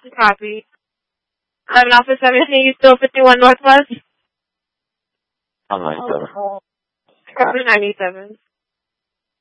Copy. Alpha 17, you still 51 Northwest? I'm 97. Copy 97.